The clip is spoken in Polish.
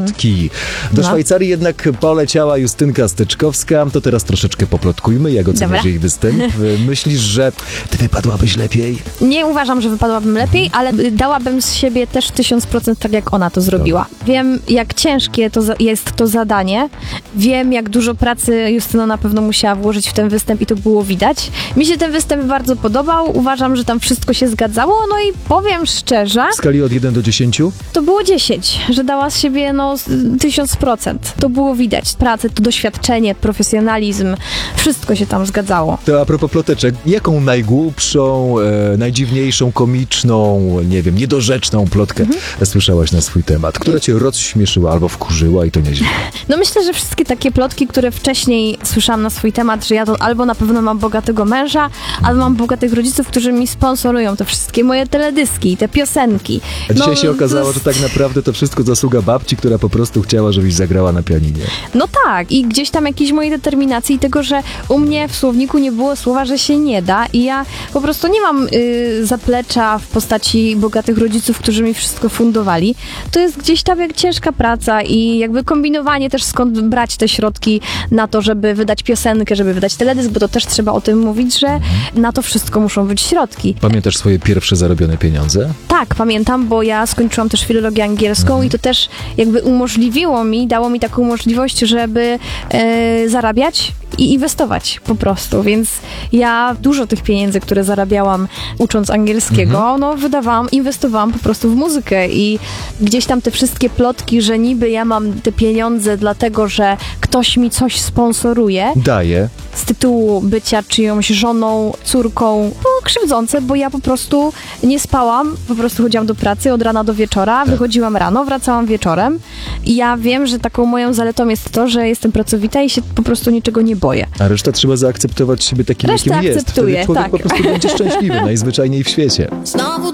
plotki. Do Szwajcarii jednak poleciała Justynka Styczkowska. To teraz troszeczkę poplotkujmy, jak oceniasz jej występ. Myślisz, że ty wypadłabyś lepiej? Nie uważam, że wypadłabym lepiej, ale dałabym z siebie też 1000% tak, jak ona to zrobiła. Wiem, jak ciężkie jest to zadanie. Wiem, jak dużo pracy Justyna na pewno musiała włożyć w ten występ i to było widać. Mi się ten występ bardzo podobał. Uważam, że tam wszystko się zgadzało. No i powiem szczerze... W skali od 1 do 10? To było 10, że dała z siebie 1000%. To było widać. Pracę, to doświadczenie, profesjonalizm. Wszystko się tam zgadzało. To a propos ploteczek, jaką najgłupszą, najdziwniejszą, komiczną, nie wiem, niedorzeczną plotkę słyszałaś na swój temat, która cię rozśmieszyła albo wkurzyła i to nieźle? No myślę, że wszystkie takie plotki, które wcześniej słyszałam na swój temat, że ja to albo na pewno mam bogatego męża, albo mam bogatych rodziców, którzy mi sponsorują te wszystkie moje teledyski, te piosenki. A dzisiaj się okazało, że tak naprawdę to wszystko zasługa babci, która po prostu chciała, żebyś zagrała na pianinie. No tak, i gdzieś tam jakiejś mojej determinacji i tego, że u mnie w słowniku nie było słowa, że się nie da i ja po prostu nie mam zaplecza w postaci bogatych rodziców, którzy mi wszystko fundowali. To jest gdzieś tam jak ciężka praca i jakby kombinowanie też, skąd brać te środki na to, żeby wydać piosenkę, żeby wydać teledysk, bo to też trzeba o tym mówić, że na to wszystko muszą być środki. Pamiętasz swoje pierwsze zarobione pieniądze? Tak, pamiętam, bo ja skończyłam też filologię angielską i to też jakby umożliwiło mi, dało mi taką możliwość, żeby zarabiać i inwestować po prostu, więc ja dużo tych pieniędzy, które zarabiałam ucząc angielskiego, wydawałam, inwestowałam po prostu w muzykę i gdzieś tam te wszystkie plotki, że niby ja mam te pieniądze dlatego, że ktoś mi coś sponsoruje. Daje. Z tytułu bycia czyjąś żoną, córką, było krzywdzące, bo ja po prostu nie spałam, po prostu chodziłam do pracy od rana do wieczora, wychodziłam rano, wracałam wieczorem i ja wiem, że taką moją zaletą jest to, że jestem pracowita i się po prostu niczego nie boję. A resztę trzeba zaakceptować siebie takim, jakim jest. Wtedy człowiek po prostu będzie szczęśliwy, najzwyczajniej w świecie. Znowu